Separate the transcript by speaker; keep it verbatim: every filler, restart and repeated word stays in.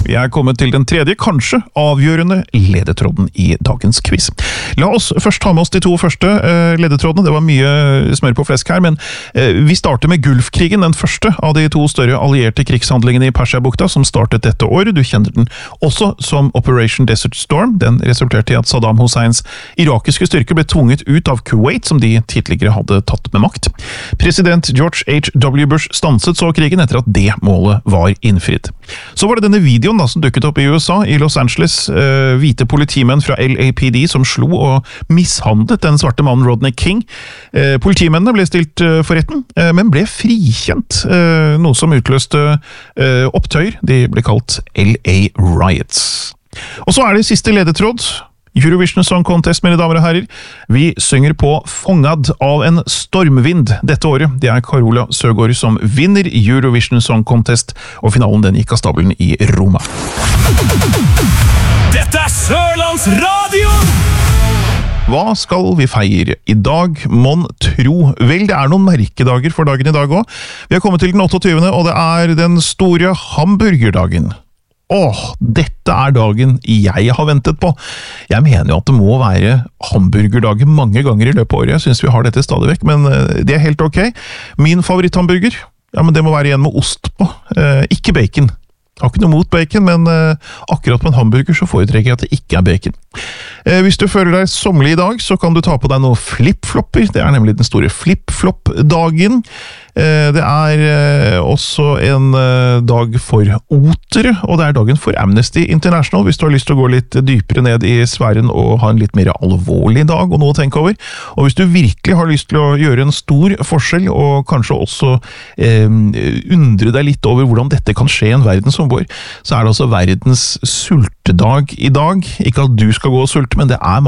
Speaker 1: Vi er kommet til den tredje, kanskje avgjørende ledetråden i dagens quiz. La oss først ta med oss de to første uh, ledetrådene. Det var mye smør på flesk her, men uh, vi starter med Gulfkrigen, den første av de to større allierte krigshandlingene i Persiabukta, som startet dette år. Du kjenner den også som Operation Desert Storm. Den resulterte i at Saddam Husseins irakiske styrker ble tvunget ut av Kuwait, som de tidligere hadde tatt med makt. President George H W Bush stanset så krigen etter at det målet var innfridd. Så var det denne videoen da, som dukket opp i U S A, i Los Angeles, uh, hvite politimenn fra L A P D som slo og mishandlet den svarte mannen Rodney King. Uh, politimennene ble stilt uh, for retten, uh, men ble frikjent, uh, noe som utløste uh, opptøyer. De ble kalt L A Riots. Og så er det siste ledetråd. Eurovision Song Contest, mine damer og herrer. Vi synger på Fångad av en stormvind dette året. Det er Carola Søgaard som vinner Eurovision Song Contest, og finalen den gikk av stabelen i Roma.
Speaker 2: Dette er Sørlands Radio!
Speaker 1: Hva skal vi feire i dag, mon tro? Vel, det er noen merkedager for dagen i dag også. Vi har kommet til den otteogtyvende, og det er den store hamburgerdagen. Åh, dette er dagen jeg har ventet på. Jeg mener jo at det må være hamburgerdagen mange ganger i løpet av året. Jeg synes vi har dette stadig vekk, men det er helt ok. Min favoritthamburger, ja, men det må være igjen med ost på. Eh, ikke bacon. Jeg har ikke noe mot bacon, men eh, akkurat på en hamburger så foretrekker jeg at det ikke er bacon. Eh, hvis du føler deg sommerlig i dag, så kan du ta på deg noen flip-flopper. Det er nemlig den store flip-flop-dagen. Eh, det er eh, også en eh, dag for otere, og det er dagen for Amnesty International, hvis du har lyst til å gå litt dypere ned i sfæren og ha en litt mer alvorlig dag og noe å tenke over. Og hvis du virkelig har lyst til å gjøre en stor forskjell, og kanskje også eh, undre deg litt over hvordan dette kan skje i en verden som vår, så er det altså verdens sultedag i dag. Ikke at du skal gå og sulte, men det er